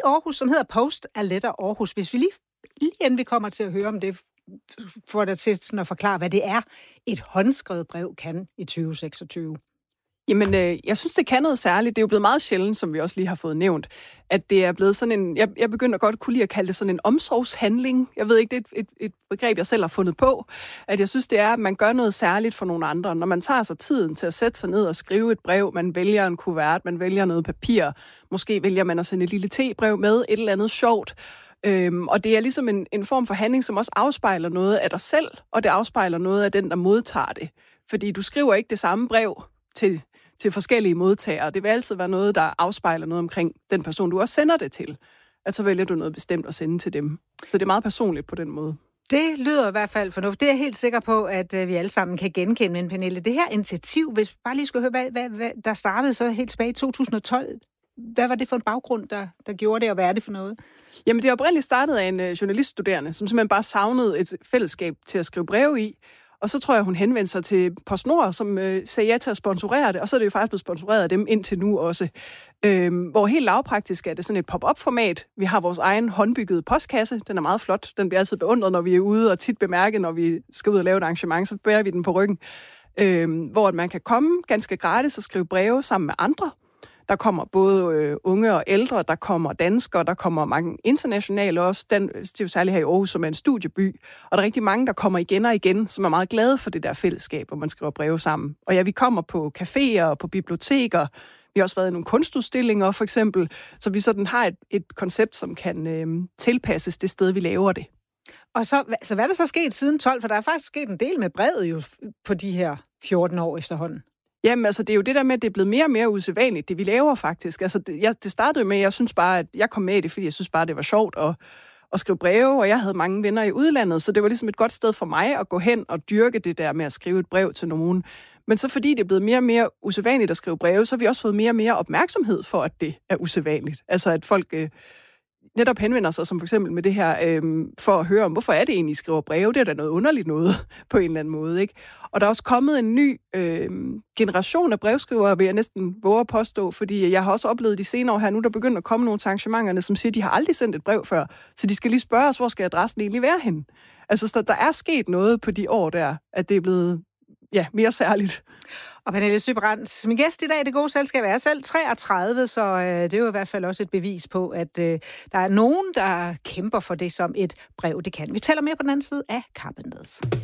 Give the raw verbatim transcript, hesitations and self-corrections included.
Aarhus, som hedder Post a Letter Aarhus. Hvis vi lige, lige inden vi kommer til at høre om det, får dig til sådan at forklare, hvad det er, et håndskrevet brev kan i tyve seksogtyve. Jamen, øh, jeg synes, det kan noget særligt. Det er jo blevet meget sjældent, som vi også lige har fået nævnt, at det er blevet sådan en... Jeg, jeg begynder godt kunne lide at kalde det sådan en omsorgshandling. Jeg ved ikke, det er et, et, et begreb, jeg selv har fundet på. At jeg synes, det er, at man gør noget særligt for nogle andre. Når man tager sig tiden til at sætte sig ned og skrive et brev, man vælger en kuvert, man vælger noget papir, måske vælger man at sende et lille tebrev med, et eller andet sjovt. Øhm, og det er ligesom en, en form for handling, som også afspejler noget af dig selv, og det afspejler noget af den, der modtager det. Fordi du skriver ikke det samme brev til... til forskellige modtagere. Det vil altid være noget, der afspejler noget omkring den person, du også sender det til. At så vælger du noget bestemt at sende til dem. Så det er meget personligt på den måde. Det lyder i hvert fald fornuftigt. Det er jeg helt sikker på, at vi alle sammen kan genkende. Men Pernille, det her initiativ, hvis vi bare lige skulle høre, hvad, hvad, hvad der startede så helt tilbage i to tusind og tolv. Hvad var det for en baggrund, der, der gjorde det, og hvad er det for noget? Jamen, det er oprindeligt startet af en uh, journaliststuderende, som simpelthen bare savnede et fællesskab til at skrive breve i. Og så tror jeg, hun henvendte sig til PostNord, som øh, sagde ja til at sponsorere det, og så er det jo faktisk blevet sponsoreret af dem indtil nu også. Øhm, hvor helt lavpraktisk er det sådan et pop-up-format. Vi har vores egen håndbyggede postkasse. Den er meget flot. Den bliver altid beundret, når vi er ude, og tit bemærket, når vi skal ud og lave et arrangement, så bærer vi den på ryggen. Øhm, hvor man kan komme ganske gratis og skrive breve sammen med andre. Der kommer både øh, unge og ældre, der kommer danskere, der kommer mange internationale også. Den, det er jo særligt her i Aarhus, som er en studieby. Og der er rigtig mange, der kommer igen og igen, som er meget glade for det der fællesskab, hvor man skriver breve sammen. Og ja, vi kommer på caféer og på biblioteker. Vi har også været i nogle kunstudstillinger, for eksempel. Så vi sådan har et, et koncept, som kan øh, tilpasses det sted, vi laver det. Og så, så hvad er der så sket siden tolv? For der er faktisk sket en del med brevet jo på de her fjorten år efterhånden. Jamen, altså, det er jo det der med, at det er blevet mere og mere usædvanligt, det vi laver faktisk. Altså, det, jeg, det startede med, jeg synes bare, at jeg kom med i det, fordi jeg synes bare, det var sjovt at, at skrive breve, og jeg havde mange venner i udlandet, så det var ligesom et godt sted for mig at gå hen og dyrke det der med at skrive et brev til nogen. Men så fordi det er blevet mere og mere usædvanligt at skrive breve, så har vi også fået mere og mere opmærksomhed for, at det er usædvanligt. Altså, at folk... Øh, netop henvender sig, som for eksempel med det her, øhm, for at høre om, hvorfor er det egentlig, I skriver breve? Det er da noget underligt noget, på en eller anden måde, ikke? Og der er også kommet en ny øhm, generation af brevskrivere, vil jeg næsten våge at påstå, fordi jeg har også oplevet de senere år her, nu der begynder at komme nogle til arrangementerne, som siger, at de har aldrig sendt et brev før, så de skal lige spørge os, hvor skal adressen egentlig være henne? Altså, der, der er sket noget på de år der, at det er blevet ja, mere særligt. Og Pernille Sybrand, min gæst i dag i Det Gode Selskab, er selv treogtredive, så øh, det er jo i hvert fald også et bevis på, at øh, der er nogen, der kæmper for det, som et brev det kan. Vi taler mere på den anden side af Carpenters.